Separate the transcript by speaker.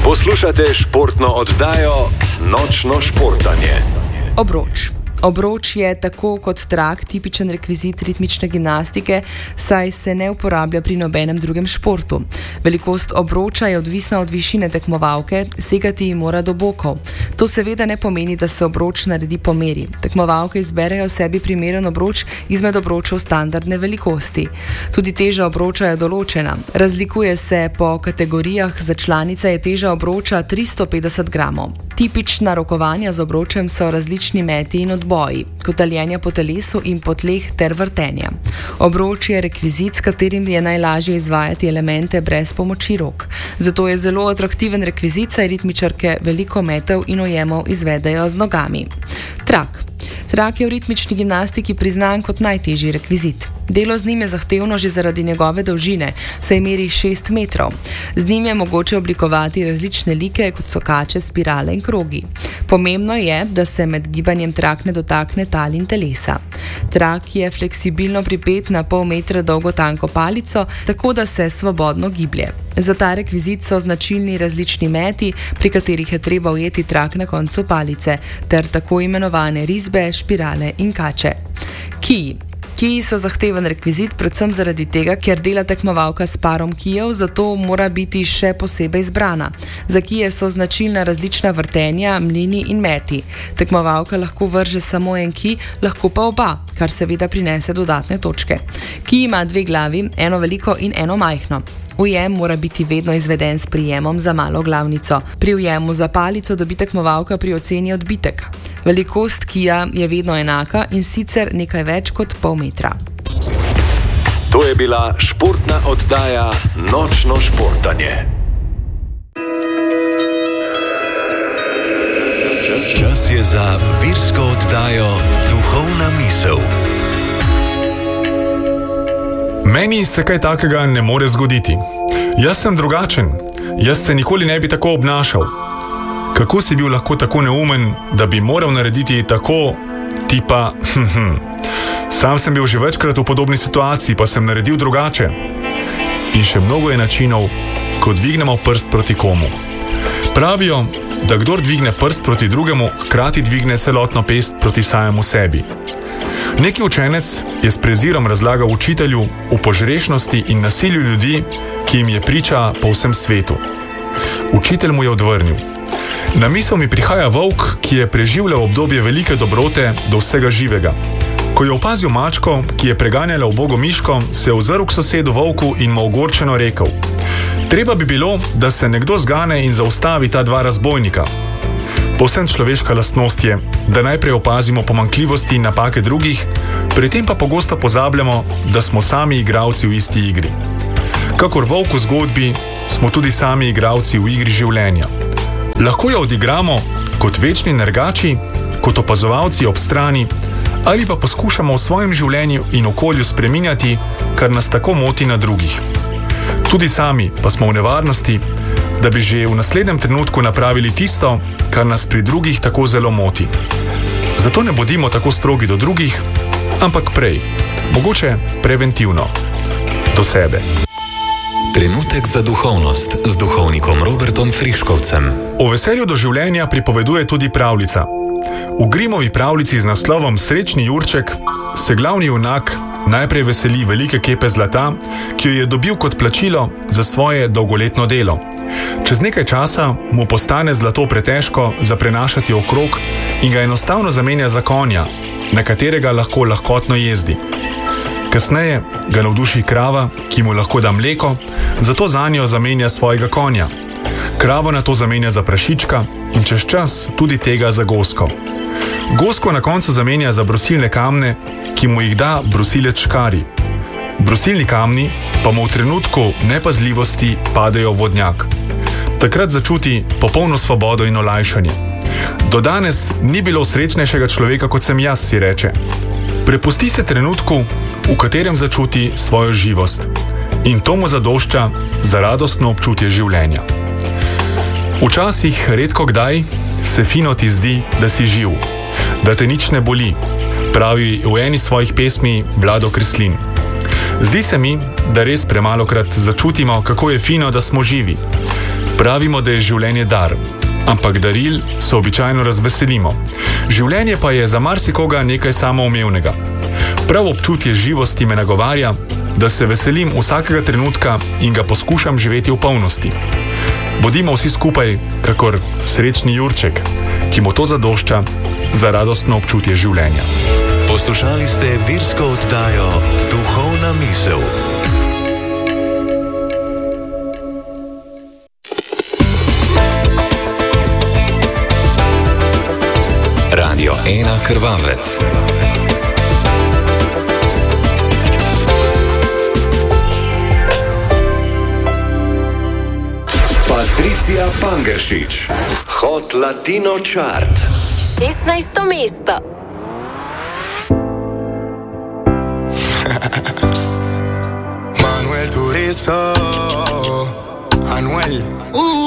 Speaker 1: Poslušate športno oddajo Nočno športanje.
Speaker 2: Obroč. Obroč je tako kot trak tipičen rekvizit ritmične gimnastike, saj se ne uporablja pri nobenem drugem športu. Velikost obroča je odvisna od višine tekmovalke, segati ji mora do bokov. To seveda ne pomeni, da se obroč naredi po meri. Tekmovalke izberejo sebi primeren obroč izmed obročev standardne velikosti. Tudi teža obroča je določena. Razlikuje se po kategorijah, za članice je teža obroča 350 gramov. Tipična rokovanja z obročem so različni meti in odboji, kotaljenja po telesu in po tleh ter vrtenja. Obroč je rekvizit, s katerim je najlažje izvajati elemente brez pomoči rok. Zato je zelo atraktiven rekvizit, saj ritmičarke veliko metev in ujemov izvedejo z nogami. Trak. Trak je v ritmični gimnastiki priznan kot najtežji rekvizit. Delo z njim je zahtevno že zaradi njegove dolžine, saj meri 6 metrov. Z njim je mogoče oblikovati različne like, kot so kače, spirale in krogi. Pomembno je, da se med gibanjem trak ne dotakne tal in telesa. Trak je fleksibilno pripet na pol metra dolgo tanko palico, tako da se svobodno giblje. Za ta rekvizit so značilni različni meti, pri katerih je treba ujeti trak na koncu palice, ter tako imenovane risbe, špirale in kače. Kiji. Kiji so zahteven rekvizit, predvsem zaradi tega, ker dela tekmovalka s parom kijev, zato mora biti še posebej izbrana. Za kije so značilna različna vrtenja, mlini in meti. Tekmovalka lahko vrže samo en kij, lahko pa oba, kar seveda prinese dodatne točke. Kij ima 2 glavi, eno veliko in eno majhno. Ujem mora biti vedno izveden s prijemom za malo glavnico. Pri ujemu za palico dobi tekmovalka pri oceni odbitek. Velikost kija je vedno enaka in sicer nekaj več kot pol metra.
Speaker 1: To je bila športna oddaja Nočno športanje. Čas je za virsko oddajo Duhovna misel.
Speaker 3: Meni se kaj takega ne more zgoditi. Jaz sem drugačen. Jaz se nikoli ne bi tako obnašal. Kako si bil lahko tako neumen, da bi moral narediti tako, tipa, Sam sem bil že večkrat v podobni situaciji, pa sem naredil drugače. In še mnogo je načinov, ko dvignemo prst proti komu. Pravijo, da kdor dvigne prst proti drugemu, hkrati dvigne celotno pest proti samemu sebi. Neki učenec je s prezirom razlagal učitelju o požrešnosti in nasilju ljudi, ki jim je priča po vsem svetu. Učitelj mu je odvrnil: na misel mi prihaja volk, ki je preživljal obdobje velike dobrote do vsega živega. Ko je opazil mačko, ki je preganjala ubogo miško, se je ozrl k sosedu volku in mu ogorčeno rekel: treba bi bilo, da se nekdo zgane in zaustavi ta 2 razbojnika. Povsem človeška lastnost je, da najprej opazimo pomanjkljivosti in napake drugih, pri tem pa pogosto pozabljamo, da smo sami igralci v isti igri. Kakor volk v zgodbi, smo tudi sami igralci v igri življenja. Lahko jo odigramo kot večni nergači, kot opazovalci ob strani, ali pa poskušamo v svojem življenju in okolju spreminjati, kar nas tako moti na drugih. Tudi sami pa smo v nevarnosti, da bi že v naslednjem trenutku napravili tisto, kar nas pri drugih tako zelo moti. Zato ne bodimo tako strogi do drugih, ampak prej, mogoče preventivno, do sebe.
Speaker 1: Trenutek za duhovnost z duhovnikom Robertom Friškovcem.
Speaker 3: O veselju do življenja pripoveduje tudi pravljica. V Grimovi pravljici z naslovom Srečni Jurček se glavni junak najprej veseli velike kepe zlata, ki jo je dobil kot plačilo za svoje dolgoletno delo. Čez nekaj časa mu postane zlato pretežko za prenašati okrog in ga enostavno zamenja za konja, na katerega lahko lahkotno jezdi. Kasneje ga navduši krava, ki mu lahko da mleko, zato zanjo zamenja svojega konja. Kravo na to zamenja za prašička in čez čas tudi tega za gosko. Gosko na koncu zamenja za brosilne kamne, ki mu jih da brosilec škari. Brosilni kamni pa mu v trenutku nepazljivosti padejo v vodnjak. Takrat začuti popolno svobodo in olajšanje. Do danes ni bilo srečnejšega človeka, kot sem jaz, si reče. Prepusti se trenutku, v katerem začuti svojo živost. In to mu zadošča za radostno občutje življenja. Včasih, redko kdaj, se fino ti zdi, da si živ, da te nič ne boli, pravi v eni svojih pesmi Vlado Kreslin. Zdi se mi, da res premalokrat začutimo, kako je fino, da smo živi. Pravimo, da je življenje dar, ampak daril se običajno razveselimo. Življenje pa je za marsikoga nekaj samoumevnega. Prav občutje živosti me nagovarja, da se veselim vsakega trenutka in ga poskušam živeti v polnosti. Bodimo vsi skupaj kakor srečni Jurček, ki mu to zadošča za radostno občutje življenja.
Speaker 4: Poslušali ste virsko oddajo Duhovna misel.
Speaker 1: Radio 1 Krvavec.
Speaker 4: Patricija Pangeršič, Hot Latino Chart.
Speaker 5: 16. mesto.
Speaker 6: Manuel Turizo, Anuel.